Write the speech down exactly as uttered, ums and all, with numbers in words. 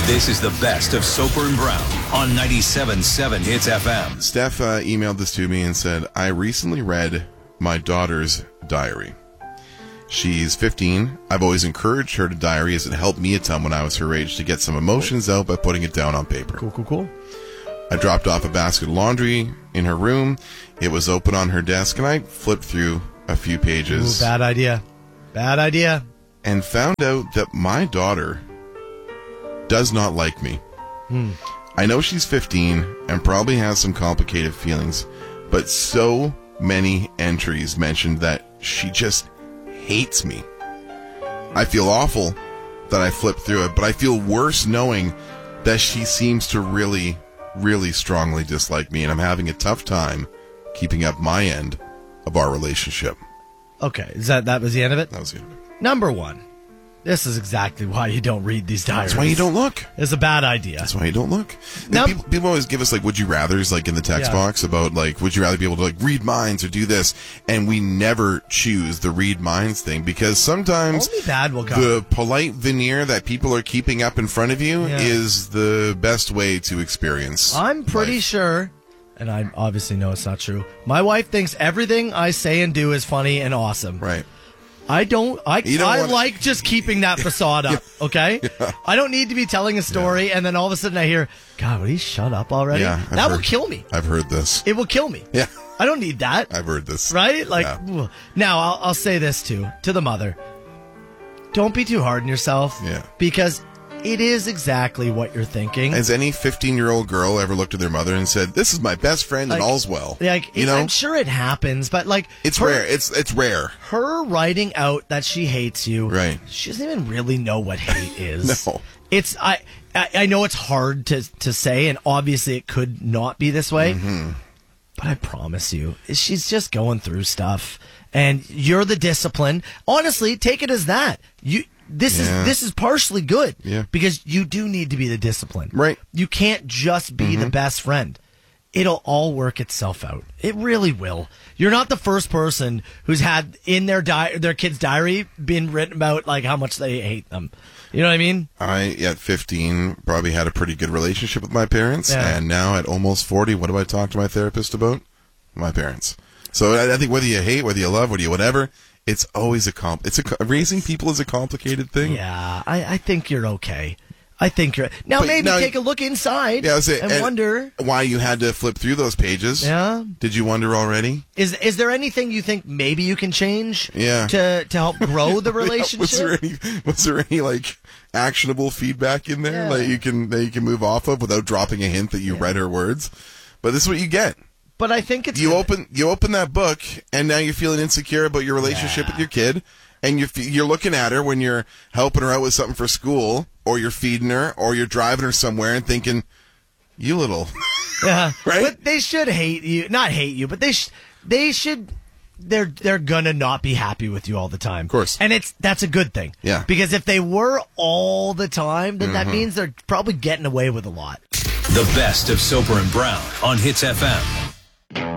This is the best of Soper and Brown on ninety-seven point seven Hits F M. Steph uh, emailed this to me and said, I recently read my daughter's diary. She's fifteen. I've always encouraged her to diary as it helped me a ton when I was her age to get some emotions out by putting it down on paper. Cool, cool, cool. I dropped off a basket of laundry in her room. It was open on her desk, and I flipped through a few pages. Ooh, bad idea. Bad idea. And found out that my daughter does not like me. Hmm. I know she's fifteen and probably has some complicated feelings, but so many entries mentioned that she just hates me. I feel awful that I flipped through it, but I feel worse knowing that she seems to really, really strongly dislike me, and I'm having a tough time keeping up my end of our relationship. Okay, is that that was the end of it? That was the end of it. Number one, this is exactly why you don't read these diaries. That's why you don't look. It's a bad idea. That's why you don't look. Now, people, people always give us like would you rathers like in the text Yeah. box about like would you rather be able to like read minds or do this, and we never choose the read minds thing because sometimes only bad will come. the polite veneer that people are keeping up in front of you Yeah. is the best way to experience. I'm pretty life. sure, and I obviously know it's not true, my wife thinks everything I say and do is funny and awesome. Right. I don't, I, You don't I wanna- like just keeping that facade up, okay? Yeah. I don't need to be telling a story and then all of a sudden I hear, God, will he shut up already? Yeah, I've that will heard- kill me. I've heard this. It will kill me. Yeah. I don't need that. I've heard this. Right? Like, Yeah. ugh. Now I'll, I'll say this too, to the mother. Don't be too hard on yourself. Yeah. Because it is exactly what you're thinking. Has any fifteen-year-old girl ever looked at their mother and said, "This is my best friend and Like- all's well"? Like, you know, I'm sure it happens, but like, it's her- rare. It's it's rare. Her writing out that she hates you, Right. She doesn't even really know what hate is. No. It's I, I I know it's hard to to say, and obviously it could not be this way. Mm-hmm. But I promise you, she's just going through stuff, and you're the discipline. Honestly, take it as that. You this Yeah. is this is partially good, Yeah. because you do need to be the discipline. Right. You can't just be Mm-hmm. the best friend. It'll all work itself out. It really will. You're not the first person who's had in their di- their kid's diary been written about like how much they hate them. You know what I mean? I, at fifteen, probably had a pretty good relationship with my parents, Yeah. and now at almost forty, what do I talk to my therapist about? My parents. So I, I think whether you hate, whether you love, whether you whatever, it's always a comp. It's a co- raising people is a complicated thing. Yeah, I, I think you're okay. I think you're now. But maybe now- take a look inside Yeah, I was saying, and, and wonder. why you had to flip through those pages. Yeah. Did you wonder already? Is is there anything you think maybe you can change? Yeah. To to help grow the relationship. was there any? Was there any like actionable feedback in there Yeah. that you can that you can move off of without dropping a hint that you read her words? But this is what you get. But I think it's You open you open that book, and now you're feeling insecure about your relationship Yeah. with your kid, and you're fe- you're looking at her when you're helping her out with something for school, or you're feeding her, or you're driving her somewhere, and thinking, "You little." Yeah, Right? But they should hate you, not hate you, but they sh- they should. They're they're gonna not be happy with you all the time, of course. and it's that's a good thing. Yeah. Because if they were all the time, then that Mm-hmm. means they're probably getting away with a lot. The best of Soper and Brown on Hits F M.